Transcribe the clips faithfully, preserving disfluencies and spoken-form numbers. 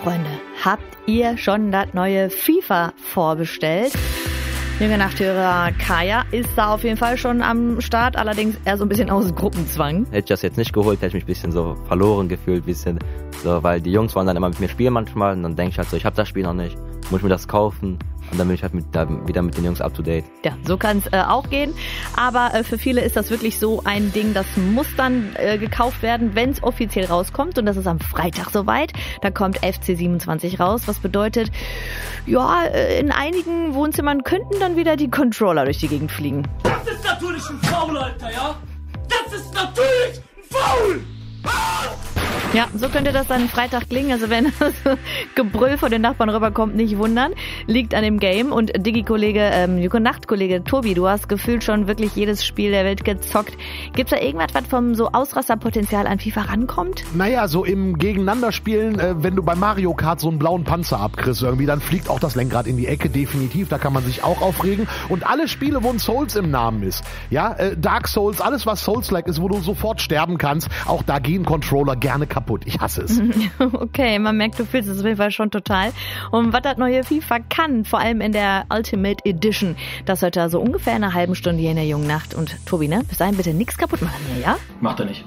Freunde, habt ihr schon das neue FIFA vorbestellt? Junge Nachthörer Kaya ist da auf jeden Fall schon am Start, allerdings eher so ein bisschen aus Gruppenzwang. Hätte ich das jetzt nicht geholt, hätte ich mich ein bisschen so verloren gefühlt, bisschen so, weil die Jungs wollen dann immer mit mir spielen manchmal und dann denke ich halt so, ich habe das Spiel noch nicht, muss ich mir das kaufen und dann bin ich halt mit, da, wieder mit den Jungs up to date. Ja, so kann es äh, auch gehen, aber äh, für viele ist das wirklich so ein Ding, das muss dann äh, gekauft werden, wenn es offiziell rauskommt und das ist am Freitag soweit. Da kommt F C siebenundzwanzig raus, was bedeutet, ja, äh, in einigen Wohnzimmern könnten dann wieder die Controller durch die Gegend fliegen. Das ist natürlich ein Foul, Alter, ja? Das ist natürlich ein Foul! Ah! Ja, so könnte das dann Freitag klingen. Also wenn das Gebrüll von den Nachbarn rüberkommt, nicht wundern. Liegt an dem Game. Und Digi-Kollege, ähm, Nacht-Kollege Tobi, du hast gefühlt schon wirklich jedes Spiel der Welt gezockt. Gibt's da irgendwas, was vom so Ausrasterpotenzial an FIFA rankommt? Naja, so im Gegeneinanderspielen, äh, wenn du bei Mario Kart so einen blauen Panzer abkriegst irgendwie, dann fliegt auch das Lenkrad in die Ecke, definitiv. Da kann man sich auch aufregen. Und alle Spiele, wo ein Souls im Namen ist, ja, äh, Dark Souls, alles was Souls-like ist, wo du sofort sterben kannst, auch da gehen Controller gerne kaputt. Ich hasse es. Okay, man merkt, du fühlst es auf jeden Fall schon total. Und was das neue FIFA kann, vor allem in der Ultimate Edition, das hört er so ungefähr in einer halben Stunde hier in der jungen Nacht. Und Tobi, ne, bis dahin bitte nichts kaputt machen hier, ja? Macht er nicht.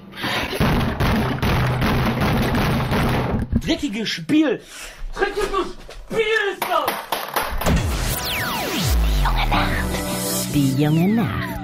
Dreckiges Spiel! Dreckiges Spiel ist das! Die junge Nacht. Die junge Nacht.